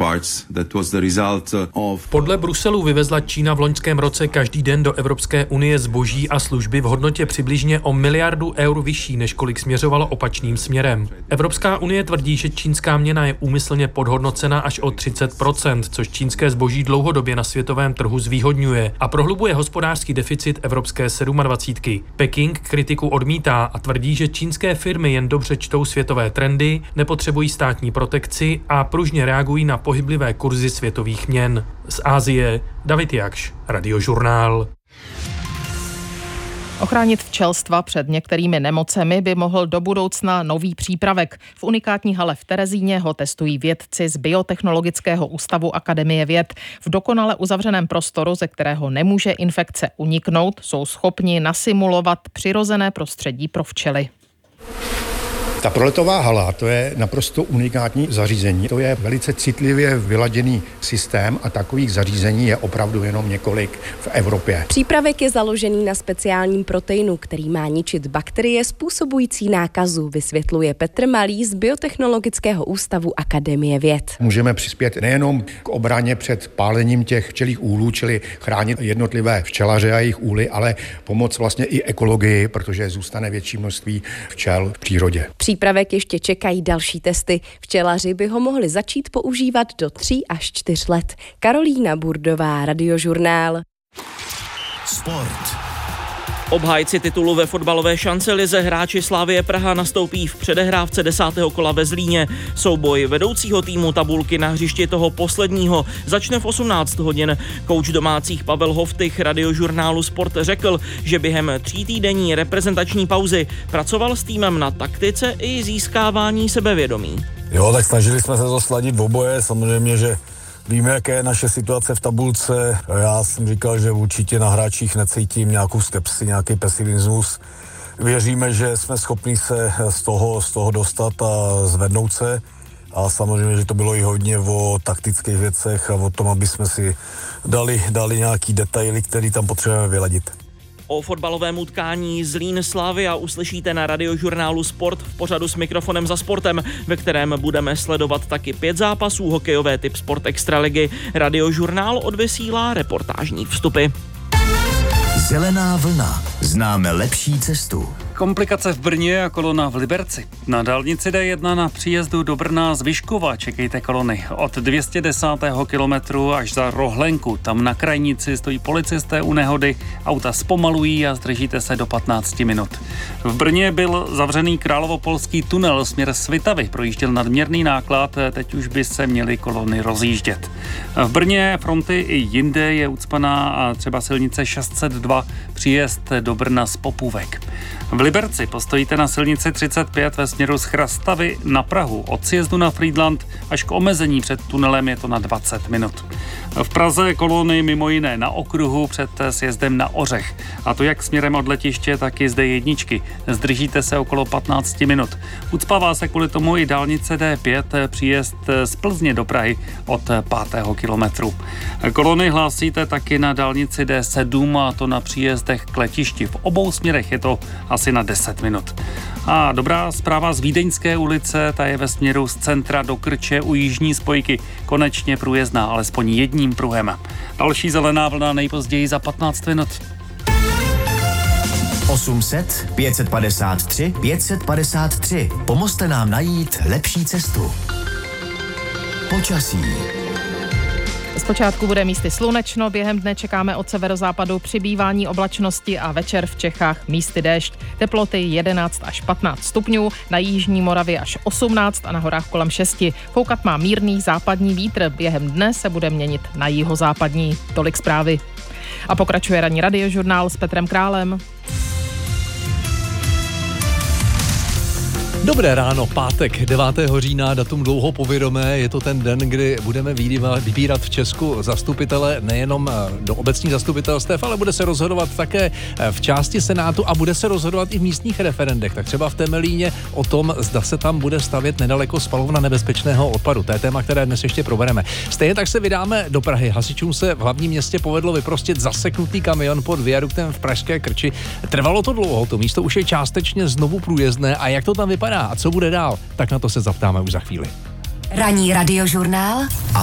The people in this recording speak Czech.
Podle Bruselu vyvezla Čína v loňském roce každý den do Evropské unie zboží a služby v hodnotě přibližně o 1 miliardu eur vyšší, než kolik směřovalo opačným směrem. Evropská unie tvrdí, že čínská měna je úmyslně podhodnocena až o 30%, což čínské zboží dlouhodobě na světovém trhu zvýhodňuje a prohlubuje hospodářský deficit evropské 27. Peking kritiku odmítá a tvrdí, že čínské firmy jen dobře čtou světové trendy, nepotřebují státní protekci a pružně reagují na pohyblivé kurzy světových měn. Z Asie David Jakš, Radiožurnál. Ochránit včelstva před některými nemocemi by mohl do budoucna nový přípravek. V unikátní hale v Terezíně ho testují vědci z Biotechnologického ústavu Akademie věd. V dokonale uzavřeném prostoru, ze kterého nemůže infekce uniknout, jsou schopni nasimulovat přirozené prostředí pro včely. Ta proletová hala, to je naprosto unikátní zařízení. To je velice citlivě vyladěný systém a takových zařízení je opravdu jenom několik v Evropě. Přípravek je založený na speciálním proteinu, který má ničit bakterie způsobující nákazu, vysvětluje Petr Malý z Biotechnologického ústavu Akademie věd. Můžeme přispět nejenom k obraně před pálením těch včelích úlů, čili chránit jednotlivé včelaře a jejich úly, ale pomoct vlastně i ekologii, protože zůstane větší množství včel v přírodě. Přípravek ještě čekají další testy. Včelaři by ho mohli začít používat do 3 až 4 let. Karolína Burdová, Radiožurnál. Sport. Obhájci titulu ve fotbalové šancelize hráči Slavie Praha nastoupí v předehrávce 10. kola ve Zlíně. Souboj vedoucího týmu tabulky na hřišti toho posledního začne v 18 hodin. Kouč domácích Pavel Hoftych Radiožurnálu Sport řekl, že během 3týdenní reprezentační pauzy pracoval s týmem na taktice i získávání sebevědomí. Jo, tak snažili jsme se to sladit v oboje, samozřejmě, že víme, jaké je naše situace v tabulce. Já jsem říkal, že určitě na hráčích necítím nějakou skepsi, nějaký pesimismus. Věříme, že jsme schopni se z toho dostat a zvednout se. A samozřejmě, že to bylo i hodně o taktických věcech a o tom, aby jsme si dali nějaký detaily, které tam potřebujeme vyladit. O fotbalovém utkání Zlín Slavia uslyšíte na Radiožurnálu Sport v pořadu S mikrofonem za sportem, ve kterém budeme sledovat taky 5 zápasů hokejové typ Sport Extraligy. Radiožurnál odvysílá reportážní vstupy. Zelená vlna. Známe lepší cestu. Komplikace v Brně a kolona v Liberci. Na dálnici D1 na příjezdu do Brna z Vyškova čekejte kolony. Od 210. kilometru až za Rohlenku. Tam na krajnici stojí policisté u nehody, auta zpomalují a zdržíte se do 15 minut. V Brně byl zavřený královopolský tunel směr Svitavy. Projížděl nadměrný náklad, teď už by se měly kolony rozjíždět. V Brně fronty i jinde je ucpaná a třeba silnice 602 příjezd do Brna z Popůvek. V Liberci postojíte na silnici 35 ve směru z Chrastavy na Prahu. Od sjezdu na Frýdlant až k omezení před tunelem je to na 20 minut. V Praze kolony mimo jiné na okruhu před sjezdem na Ořech. A to jak směrem od letiště, tak i z D1. Zdržíte se okolo 15 minut. Ucpává se kvůli tomu i dálnice D5, příjezd z Plzně do Prahy od 5. kilometru. Kolony hlásíte taky na dálnici D7 a to na příjezdech k letišti. V obou směrech je to asi na 10 minut. A dobrá zpráva z Vídeňské ulice, ta je ve směru z centra do Krče u jižní spojky konečně průjezdná, alespoň jedním pruhem. Další zelená vlna nejpozději za 15 minut. 800 553 553. Pomozte nám najít lepší cestu. Počasí. Zpočátku bude místy slunečno, během dne čekáme od severozápadu přibývání oblačnosti a večer v Čechách místy déšť. Teploty 11 až 15 stupňů, na jižní Moravě až 18 a na horách kolem 6. Foukat má mírný západní vítr, během dne se bude měnit na jihozápadní. Tolik zprávy. A pokračuje ranní Radiožurnál s Petrem Králem. Dobré ráno, pátek 9. října, datum dlouho povědomé, je to ten den, kdy budeme vybírat v Česku zastupitele nejenom do obecních zastupitelstev, ale bude se rozhodovat také v části Senátu a bude se rozhodovat i v místních referendech. Tak třeba v Temelíně o tom, zda se tam bude stavět nedaleko spalovna nebezpečného odpadu. To je téma, které dnes ještě probereme. Stejně tak se vydáme do Prahy. Hasičům se v hlavním městě povedlo vyprostit zaseknutý kamion pod viaduktem v pražské Krči. Trvalo to dlouho, to místo už je částečně znovu průjezdné a jak to tam vypadá a co bude dál, tak na to se zaptáme už za chvíli. Ranní Radiožurnál